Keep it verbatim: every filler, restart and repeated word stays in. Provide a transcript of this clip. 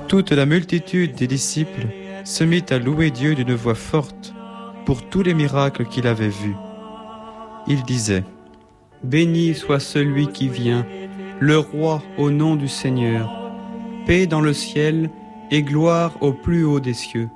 Toute la multitude des disciples se mit à louer Dieu d'une voix forte pour tous les miracles qu'il avait vus. Il disait : Béni soit celui qui vient, le roi au nom du Seigneur. Paix dans le ciel et gloire au plus haut des cieux.